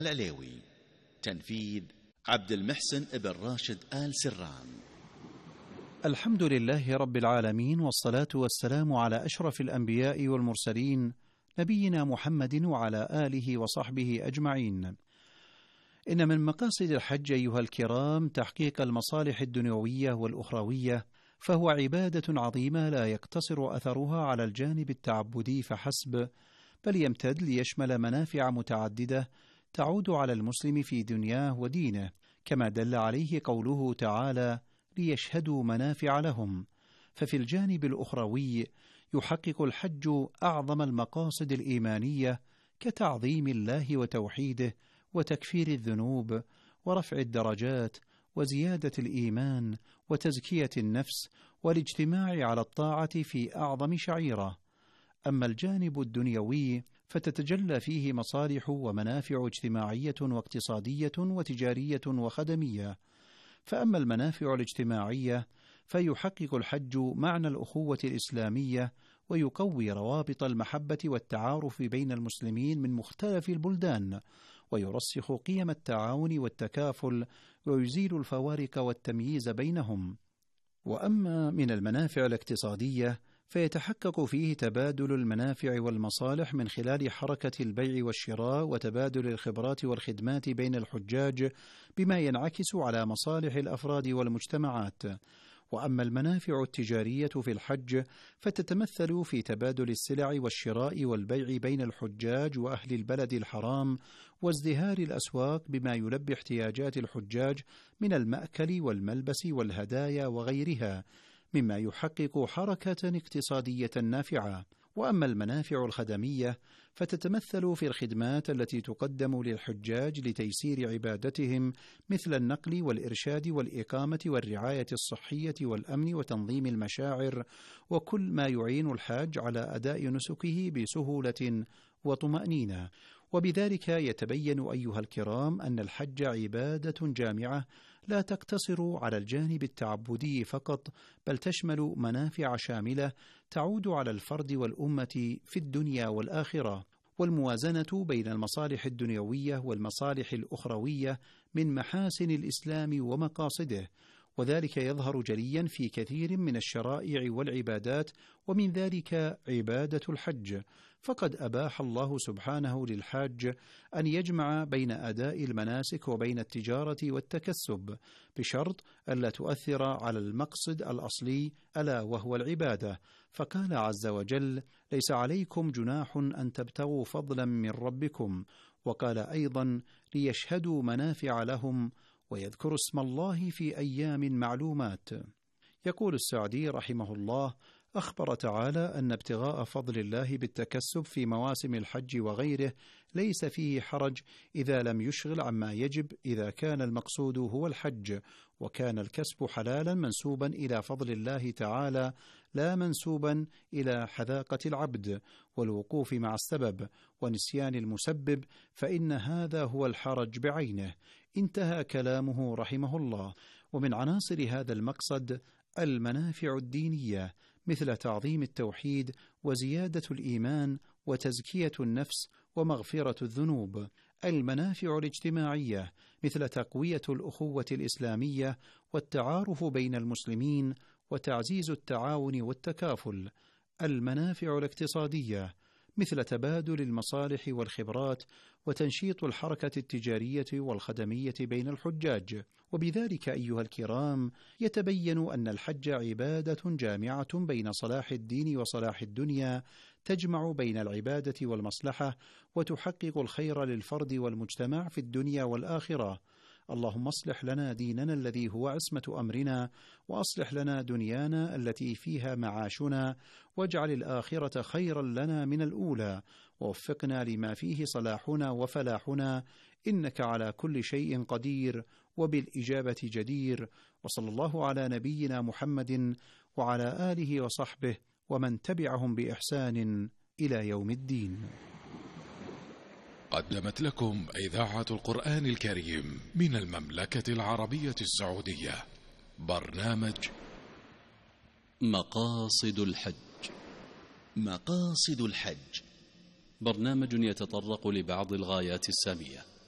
العليوي. تنفيذ عبد المحسن ابن راشد آل سران. الحمد لله رب العالمين، والصلاة والسلام على أشرف الأنبياء والمرسلين نبينا محمد وعلى آله وصحبه أجمعين. إن من مقاصد الحج أيها الكرام تحقيق المصالح الدنيوية والأخروية، فهو عبادة عظيمة لا يقتصر أثرها على الجانب التعبدي فحسب، بل يمتد ليشمل منافع متعددة تعود على المسلم في دنياه ودينه، كما دل عليه قوله تعالى: ليشهدوا منافع لهم. ففي الجانب الأخروي يحقق الحج أعظم المقاصد الإيمانية كتعظيم الله وتوحيده وتكفير الذنوب ورفع الدرجات وزيادة الإيمان وتزكية النفس والاجتماع على الطاعة في أعظم شعيرة. أما الجانب الدنيوي فتتجلى فيه مصالح ومنافع اجتماعية واقتصادية وتجارية وخدمية. فأما المنافع الاجتماعية فيحقق الحج معنى الأخوة الإسلامية، ويقوي روابط المحبة والتعارف بين المسلمين من مختلف البلدان، ويرسخ قيم التعاون والتكافل، ويزيل الفوارق والتمييز بينهم. وأما من المنافع الاقتصادية فيتحقق فيه تبادل المنافع والمصالح من خلال حركة البيع والشراء وتبادل الخبرات والخدمات بين الحجاج، بما ينعكس على مصالح الأفراد والمجتمعات. وأما المنافع التجارية في الحج فتتمثل في تبادل السلع والشراء والبيع بين الحجاج وأهل البلد الحرام، وازدهار الأسواق بما يلبي احتياجات الحجاج من المأكل والملبس والهدايا وغيرها، مما يحقق حركة اقتصادية نافعة. وأما المنافع الخدمية فتتمثل في الخدمات التي تقدم للحجاج لتيسير عبادتهم، مثل النقل والإرشاد والإقامة والرعاية الصحية والأمن وتنظيم المشاعر، وكل ما يعين الحاج على أداء نسكه بسهولة وطمأنينة. وبذلك يتبين أيها الكرام أن الحج عبادة جامعة لا تقتصر على الجانب التعبدي فقط، بل تشمل منافع شاملة تعود على الفرد والأمة في الدنيا والآخرة. والموازنة بين المصالح الدنيوية والمصالح الأخروية من محاسن الإسلام ومقاصده، وذلك يظهر جليا في كثير من الشرائع والعبادات، ومن ذلك عبادة الحج. فقد أباح الله سبحانه للحاج أن يجمع بين أداء المناسك وبين التجارة والتكسب، بشرط ألا تؤثر على المقصد الأصلي ألا وهو العبادة. فقال عز وجل: ليس عليكم جناح أن تبتغوا فضلا من ربكم. وقال أيضا: ليشهدوا منافع لهم ويذكروا اسم الله في أيام معلومات. يقول السعدي رحمه الله: أخبر تعالى أن ابتغاء فضل الله بالتكسب في مواسم الحج وغيره ليس فيه حرج إذا لم يشغل عما يجب، إذا كان المقصود هو الحج، وكان الكسب حلالا منسوبا إلى فضل الله تعالى، لا منسوبا إلى حذاقة العبد والوقوف مع السبب ونسيان المسبب، فإن هذا هو الحرج بعينه. انتهى كلامه رحمه الله. ومن عناصر هذا المقصد المنافع الدينية، مثل تعظيم التوحيد وزيادة الإيمان وتزكية النفس ومغفرة الذنوب. المنافع الاجتماعية، مثل تقوية الأخوة الإسلامية والتعارف بين المسلمين وتعزيز التعاون والتكافل. المنافع الاقتصادية، مثل تبادل المصالح والخبرات وتنشيط الحركة التجارية والخدمية بين الحجاج. وبذلك أيها الكرام يتبين أن الحج عبادة جامعة بين صلاح الدين وصلاح الدنيا، تجمع بين العبادة والمصلحة، وتحقق الخير للفرد والمجتمع في الدنيا والآخرة. اللهم اصلح لنا ديننا الذي هو عصمة أمرنا، وأصلح لنا دنيانا التي فيها معاشنا، واجعل الآخرة خيرا لنا من الأولى، ووفقنا لما فيه صلاحنا وفلاحنا، إنك على كل شيء قدير وبالإجابة جدير. وصلى الله على نبينا محمد وعلى آله وصحبه ومن تبعهم بإحسان إلى يوم الدين. قدمت لكم إذاعة القرآن الكريم من المملكة العربية السعودية برنامج مقاصد الحج. مقاصد الحج برنامج يتطرق لبعض الغايات السامية